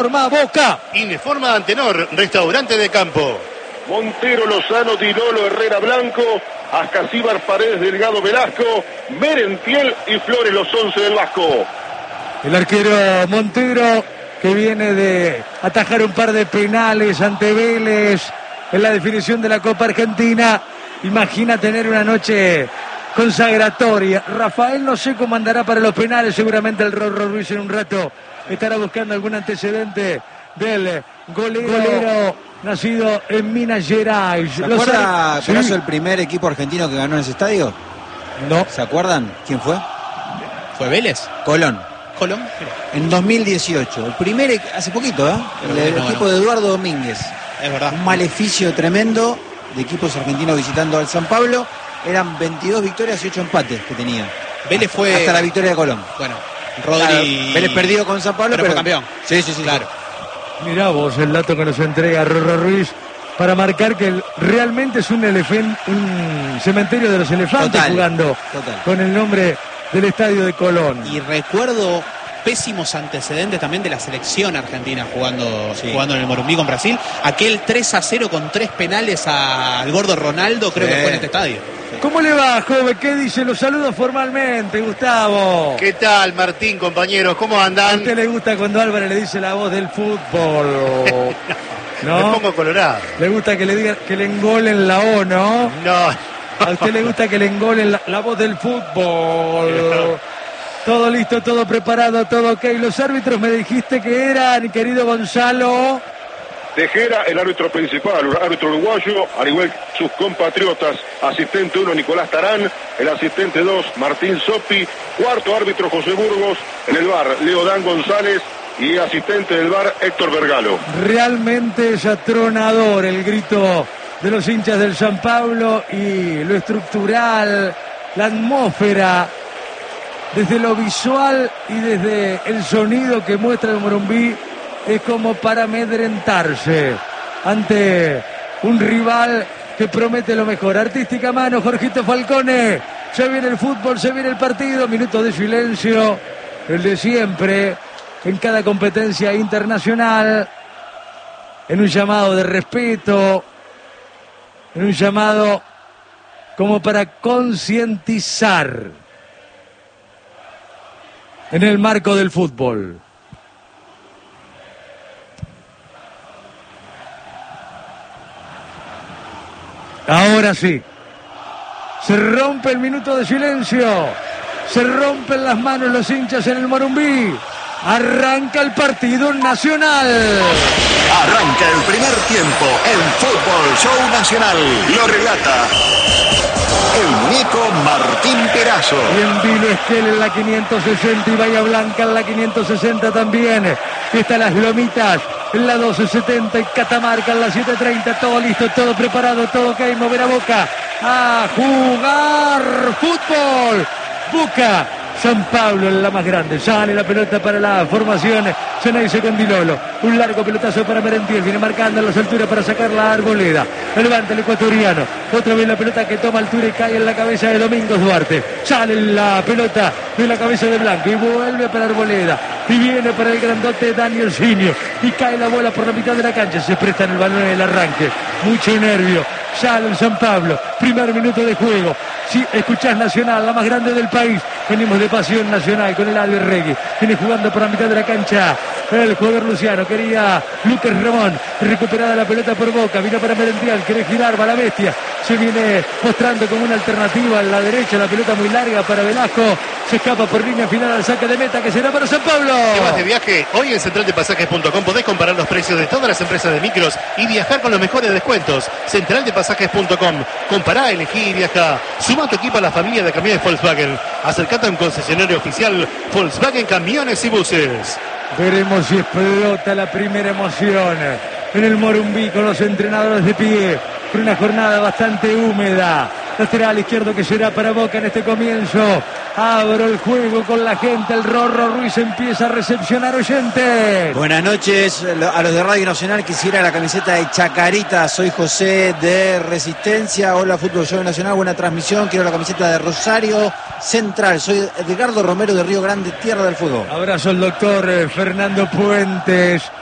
Informa Boca. Informa Antenor, restaurante de campo. Montero, Lozano, Dinolo, Herrera, Blanco, Ascasíbar, Paredes, Delgado, Velasco, Merentiel y Flores, los 11 del Vasco. El arquero Montero, que viene de atajar un par de penales ante Vélez en la definición de la Copa Argentina. Imagina tener una noche consagratoria. Rafael no sé cómo andará para los penales, seguramente el Rorro Ruiz en un rato estará buscando algún antecedente del golero nacido en Minas Gerais. ¿Se acuerda, Perazo, el primer equipo argentino que ganó en ese estadio? No. ¿Se acuerdan quién fue? ¿Fue Vélez? Colón. Colón. En 2018. El primer, hace poquito, el equipo de Eduardo Domínguez. Es verdad. Un maleficio tremendo de equipos argentinos visitando al San Pablo. Eran 22 victorias y 8 empates que tenía. Vélez fue... Hasta la victoria de Colón. Bueno, Rodri... Claro, Vélez perdió con San Pablo, pero fue campeón. Sí, claro. Mirá vos el dato que nos entrega Rorro Ruiz para marcar que realmente es un cementerio de los elefantes jugando con el nombre del estadio de Colón. Y recuerdo pésimos antecedentes también de la selección argentina jugando en el Morumbí con Brasil. Aquel 3-0 con 3 penales al gordo Ronaldo, creo que fue en este estadio. ¿Cómo le va, joven? ¿Qué dice? Los saludo formalmente, Gustavo. ¿Qué tal, Martín, compañeros? ¿Cómo andan? ¿A usted le gusta cuando Álvarez le dice la voz del fútbol? ¿No? Me pongo colorado. ¿Le gusta que le digan que le engolen la O, no? No. ¿A usted le gusta que le engolen la voz del fútbol? Todo listo, todo preparado, todo ok. Los árbitros me dijiste que eran, querido Gonzalo. Tejera, el árbitro principal, el árbitro uruguayo, al igual que sus compatriotas. Asistente 1, Nicolás Tarán. El asistente 2, Martín Sopi. Cuarto árbitro, José Burgos. En el VAR, Leo Dan González. Y asistente del VAR, Héctor Vergalo. Realmente es atronador el grito de los hinchas del San Pablo y lo estructural, la atmósfera, desde lo visual y desde el sonido que muestra el Morumbí, es como para amedrentarse ante un rival que promete lo mejor. Artística mano, Jorgito Falcone. Ya viene el fútbol, se viene el partido. Minuto de silencio, el de siempre, en cada competencia internacional, en un llamado de respeto, en un llamado como para concientizar en el marco del fútbol. Ahora sí, se rompe el minuto de silencio, se rompen las manos los hinchas en el Morumbí. Arranca el partido nacional. Arranca el primer tiempo en Fútbol Show Nacional. Lo relata el muñeco Martín Perazo. Y en Vilo Esquel en la 560 y Bahía Blanca en la 560 también. Están las Lomitas en la 1270 y Catamarca en la 730. Todo listo, todo preparado, todo ok. Mover a Boca a jugar fútbol. Boca, San Pablo en la más grande. Sale la pelota para la formación. Ceneice con Dinolo. Un largo pelotazo para Merentiel. Viene marcando a las alturas para sacar la Arboleda. Levanta el ecuatoriano. Otra vez la pelota que toma altura y cae en la cabeza de Domingos Duarte. Sale la pelota de la cabeza de Blanco y vuelve para Arboleda. Y viene para el grandote Daniel Sinio. Y cae la bola por la mitad de la cancha. Se presta en el balón en el arranque. Mucho nervio. Sale el San Pablo. Primer minuto de juego. Si escuchás Nacional, la más grande del país. Venimos de Pasión Nacional con el Albert Regui. Viene jugando por la mitad de la cancha el jugador Luciano. Quería Lucas Ramón. Recuperada la pelota por Boca. Vino para Merentiel. Quiere girar, va la bestia. Se viene mostrando como una alternativa en la derecha. La pelota muy larga para Velasco. Se escapa por línea final al saque de meta que será para San Pablo. ¿Qué más de viaje? Hoy en centraldepasajes.com podés comparar los precios de todas las empresas de micros y viajar con los mejores descuentos. Centraldepasajes.com. Compará, elegí y viaja. Suma tu equipo a la familia de camiones Volkswagen. Acercate a un concesionario oficial Volkswagen Camiones y Buses. Veremos si explota la primera emoción en el Morumbí con los entrenadores de pie. Por una jornada bastante húmeda. Lateral izquierdo que será para Boca en este comienzo. Abro el juego con la gente. El Rorro Ruiz empieza a recepcionar oyentes. Buenas noches a los de Radio Nacional. Quisiera la camiseta de Chacarita. Soy José de Resistencia. Hola, Fútbol Show Nacional. Buena transmisión. Quiero la camiseta de Rosario Central. Soy Edgardo Romero de Río Grande, Tierra del Fuego. Abrazo al doctor Fernando Puentes.